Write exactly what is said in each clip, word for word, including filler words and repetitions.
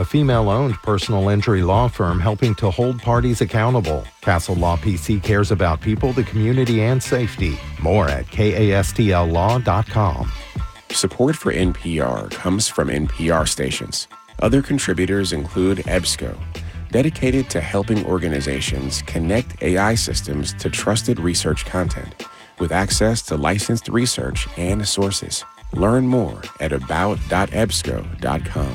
a female-owned personal injury law firm helping to hold parties accountable. Castle Law P C cares about people, the community, and safety. More at kastl law dot com. Support for N P R comes from N P R stations. Other contributors include EBSCO, dedicated to helping organizations connect A I systems to trusted research content, with access to licensed research and sources. Learn more at about dot ebsco dot com.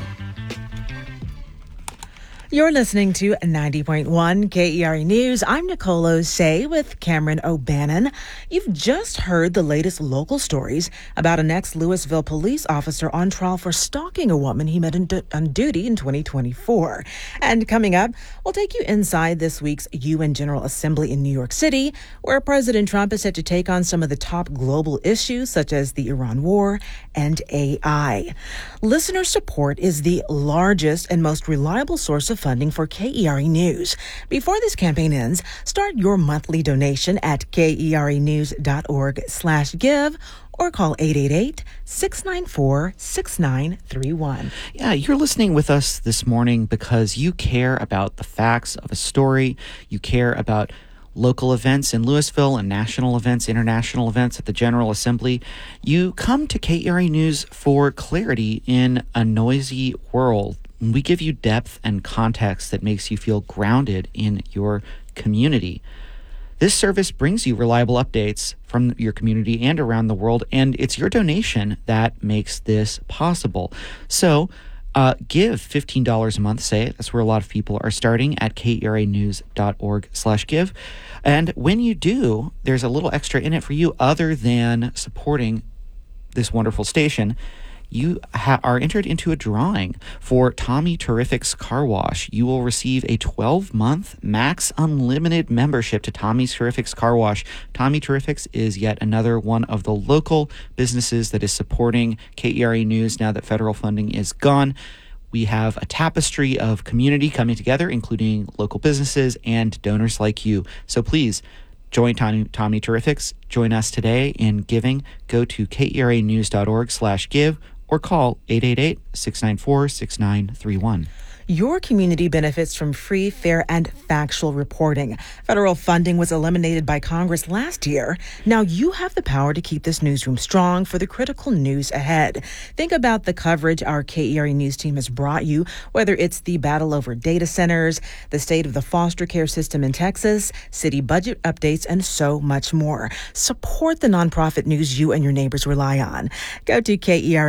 You're listening to ninety point one K E R E News. I'm Nicole Osei with Cameron O'Bannon. You've just heard the latest local stories about an ex-Louisville police officer on trial for stalking a woman he met in du- on duty in twenty twenty-four. And coming up, we'll take you inside this week's U N General Assembly in New York City, where President Trump is set to take on some of the top global issues, such as the Iran war and A I. Listener support is the largest and most reliable source of funding for K E R E News. Before this campaign ends, start your monthly donation at kerenews.org slash give or call eight eight eight, six nine four, six nine three one. Yeah, you're listening with us this morning because you care about the facts of a story. You care about local events in Louisville and national events, international events at the General Assembly. You come to K E R E News for clarity in a noisy world. We give you depth and context that makes you feel grounded in your community. This service brings you reliable updates from your community and around the world, and it's your donation that makes this possible. So uh, give fifteen dollars a month, say. That's where a lot of people are starting at kerenews.org slash give. And when you do, there's a little extra in it for you other than supporting this wonderful station. You ha- are entered into a drawing for Tommy Terrific's Car Wash. You will receive a twelve-month max unlimited membership to Tommy's Terrific's Car Wash. Tommy Terrific's is yet another one of the local businesses that is supporting K E R E News now that federal funding is gone. We have a tapestry of community coming together, including local businesses and donors like you. So please, join Tommy, Tommy Terrific's. Join us today in giving. Go to kerenews.org slash give or call eight eight eight, six nine four, six nine three one. Your community benefits from free, fair, and factual reporting. Federal funding was eliminated by Congress last year. Now you have the power to keep this newsroom strong for the critical news ahead. Think about the coverage our K E R E News team has brought you, whether it's the battle over data centers, the state of the foster care system in Texas, city budget updates, and so much more. Support the nonprofit news you and your neighbors rely on. Go to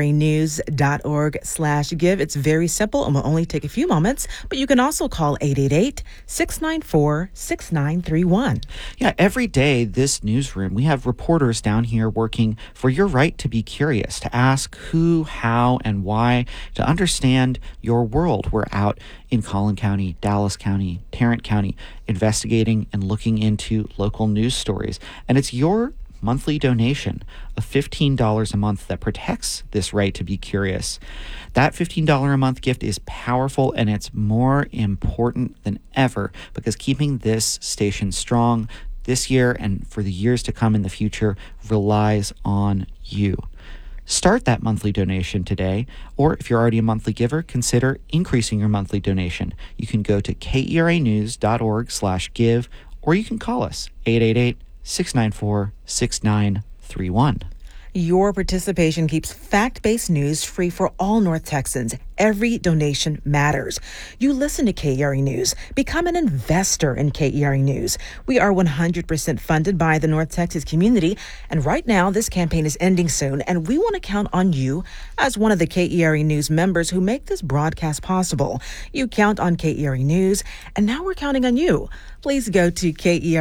kerenews.org slash give. It's very simple and will only take a few moments, but you can also call eight eight eight, six nine four, six nine three one. Yeah, every day, this newsroom, we have reporters down here working for your right to be curious, to ask who, how, and why, to understand your world. We're out in Collin County, Dallas County, Tarrant County, investigating and looking into local news stories. And it's your monthly donation of fifteen dollars a month that protects this right to be curious. That fifteen dollars a month gift is powerful, and it's more important than ever because keeping this station strong this year and for the years to come in the future relies on you. Start that monthly donation today, or if you're already a monthly giver, consider increasing your monthly donation. You can go to kerenews.org slash give, or you can call us eight eight eight, six nine four, six nine three one. Your participation keeps fact-based news free for all North Texans. Every donation matters. You listen to K E R E News. Become an investor in K E R E News. We are one hundred percent funded by the North Texas community, and right now this campaign is ending soon, and we want to count on you as one of the K E R E News members who make this broadcast possible. You count on K E R E News, and now we're counting on you. Please go to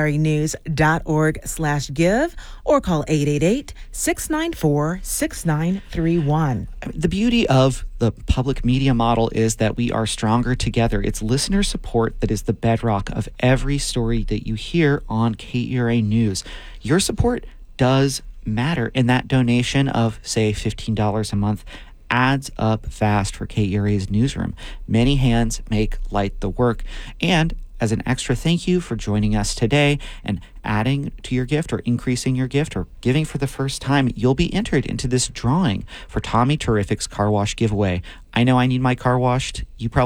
kerenews.org slash give or call eight eight eight, six nine four, six nine three one. The beauty of the public media model is that we are stronger together. It's listener support that is the bedrock of every story that you hear on K E R A News. Your support does matter, and that donation of, say, fifteen dollars a month adds up fast for K E R A's newsroom. Many hands make light the work, and as an extra thank you for joining us today and adding to your gift or increasing your gift or giving for the first time, you'll be entered into this drawing for Tommy Terrific's Car Wash giveaway. I know I need my car washed. You probably